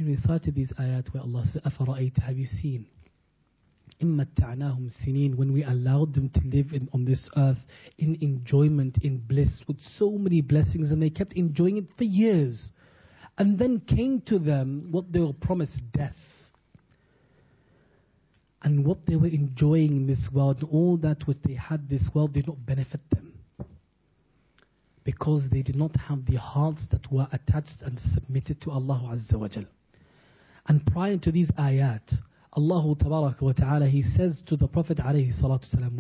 he recited these ayat where Allah said, أَفَرَأَيْتَ, have you seen? إِمَّتَّعْنَاهُمْ سِنِينَ, when we allowed them to live on this earth in enjoyment, in bliss, with so many blessings, and they kept enjoying it for years. And then came to them what they were promised, death. And what they were enjoying in this world, all that what they had this world did not benefit them. Because they did not have the hearts that were attached and submitted to Allah Azza wa Jal. And prior to these ayat, Allah Tabaraka wa Ta'ala, He says to the Prophet alayhi salatu salam,